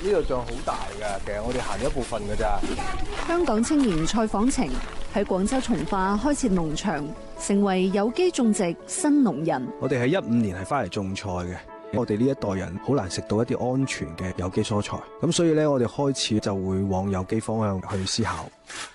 呢度仲好大㗎，其實我哋行咗一部分㗎咋。 香港青年蔡訪程喺廣州從化開設農場，成為有機種植新農人。 我哋喺15年係翻嚟種菜嘅，我哋呢一代人好難食到一啲安全嘅有機蔬菜，咁所以咧我哋開始就會往有機方向去思考。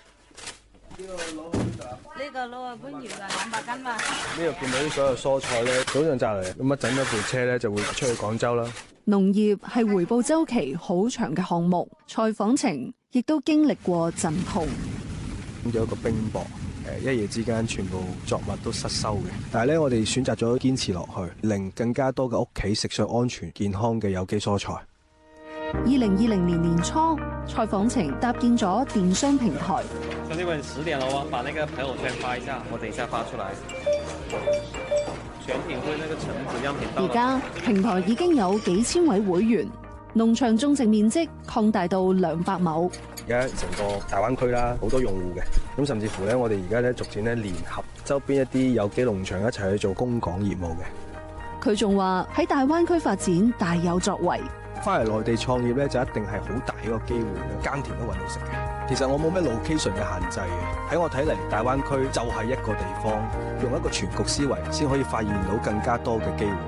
呢個老闆要啦，200斤嘛。 呢度見到啲所有蔬菜咧，早上摘嚟，咁一陣一部車咧就會出去廣州啦。 農業係回報週期好長嘅項目，蔡訪程亦都經歷過陣痛。 有一個冰雹，一夜之間全部作物都失收嘅。但係咧，我哋選擇咗堅持落去，令更加多嘅屋企食上安全健康嘅有機蔬菜。 2020年年初，蔡訪程搭建咗電商平台。 兄弟們，10點了哦，把那個朋友圈發一下，我等一下發出來。全品會那個橙子樣品到。 而家平台已經有幾千位會員，農場種植面積擴大到200畝。 而家成個大灣區啦，好多用戶嘅，咁甚至乎咧，我哋而家咧逐漸咧聯合周邊一啲有機農場一齊去做供港業務嘅。 佢仲話喺大灣區發展大有作為。 翻嚟內地創業咧，就一定係好大一個機會，耕田都揾到食嘅。其實我冇咩 location 嘅限制嘅，喺我睇嚟，大灣區就係一個地方，用一個全局思維，先可以發現到更加多嘅機會。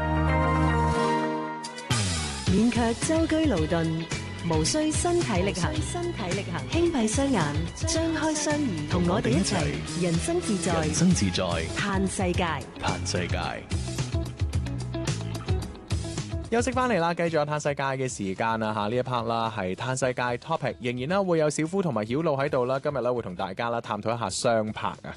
免卻舟車勞頓，無需身體力行，輕閉雙眼，張開雙耳，同我哋一齊人生自在，嘆世界。 休息翻嚟啦，繼續有嘆世界嘅時間啦嚇，呢一 part 啦係嘆世界 topic， 仍然啦會有小夫同埋曉露喺度啦，今日咧會同大家啦探討一下雙拍啊。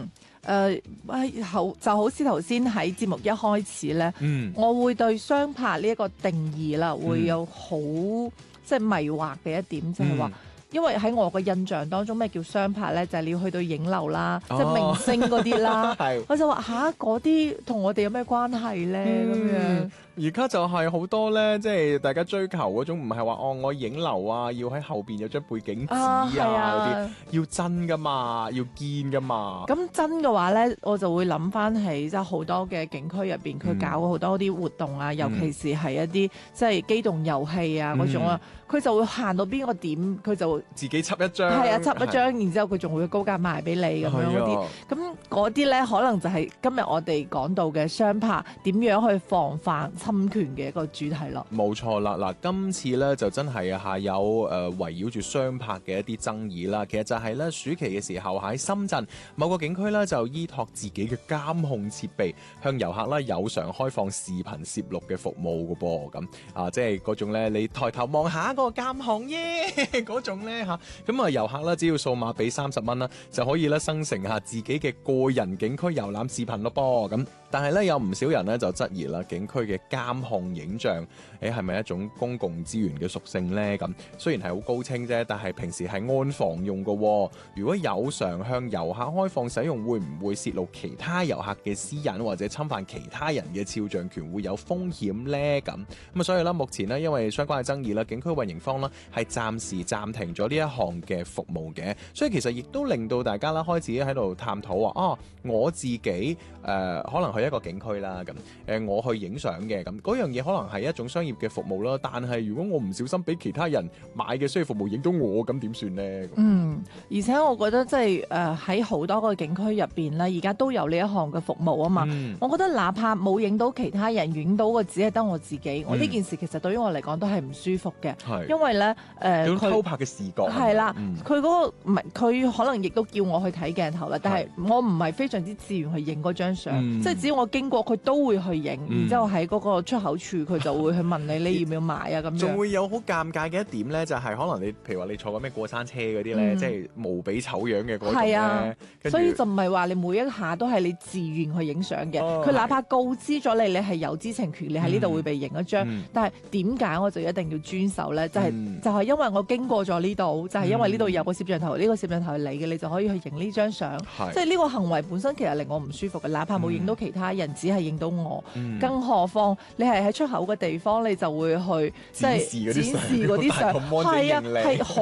就好似頭先喺節目一開始咧，我會對雙拍呢一個定義啦，會有好即係迷惑嘅一點，就係話。因為喺我嘅印象當中，咩叫雙拍咧？就係你要去到影樓啦，即係明星嗰啲啦。我就話吓，嗰啲同我哋有咩關係咧？咁樣而家就係好多咧，即係大家追求嗰種，唔係話我影樓啊，要喺後邊有張背景紙啊嗰啲，要真噶嘛，要堅噶嘛。 咁真嘅話咧，我就會諗翻起即係好多嘅景區入邊，佢搞好多啲活動啊，尤其是係一啲即係機動遊戲啊嗰種啊，佢就會行到邊個點，佢就自己輯一張， 係啊，輯一張，然之後佢仲會高價賣俾你咁樣嗰啲，咁嗰啲咧可能就係今日我哋講到嘅雙拍點樣去防範侵權嘅一個主題咯。 冇錯啦，嗱，今次咧就真係有圍繞住雙拍嘅一啲爭議啦。其實就係咧暑期嘅時候喺深圳某個景區咧就依託自己嘅監控設備，向遊客咧有償開放視頻攝錄嘅服務嘅噃，咁即係嗰種咧你抬頭望下個監控耶嗰種咧嚇，咁遊客咧只要數碼俾30蚊啦，就可以咧生成下自己嘅個人景區遊覽視頻咯噃，咁。但係咧有唔少人咧就質疑啦，景區嘅監控影像，係咪一種公共資源嘅屬性呢？咁雖然係好高清啫，但係平時係安防用嘅。如果有償向遊客開放使用，會唔會泄露其他遊客嘅私隱或者侵犯其他人嘅肖像權，會有風險呢？咁所以咧，目前呢，因為相關嘅爭議啦，景區運營方呢係暫時暫停咗呢一項嘅服務嘅。所以其實亦都令到大家啦開始喺度探討話，我自己可能去一個景區啦，咁我去影相嘅，咁嗰樣嘢可能係一種商業嘅服務啦。但係如果我唔小心俾其他人買嘅商業服務影到我，咁點算呢？ 而且我覺得即係喺好多個景區入邊咧，而家都有呢一項嘅服務啊嘛。我覺得哪怕冇影到其他人，影到個只係得我自己，我呢件事其實對於我嚟講都係唔舒服嘅，因為咧偷拍嘅視覺係啦，佢嗰個唔係佢可能亦都叫我去睇鏡頭啦，但係我唔係非常之自願去影嗰張相，即係只要我經過佢都會去影，然之後喺嗰個出口處佢就會去問你要唔要買啊咁樣。 仲會有好尷尬嘅一點咧，就係可能你譬如話你坐過咩過山車嗰啲咧，即係無比醜樣嘅嗰種咧， 所以就唔係話你每一下都係你自願去影相嘅，佢哪怕告知咗你係有知情權，你喺呢度會被影一張，但係點解我就一定要遵守咧？就係因為我經過咗呢度，就係因為呢度有個攝像頭，呢個攝像頭係你嘅，你就可以去影呢張相。即係呢個行為本身其實令我唔舒服嘅，哪怕冇影到其他人，只係影到我，更何況你係喺出口嘅地方，你就會去即係展示嗰啲相，係啊，係好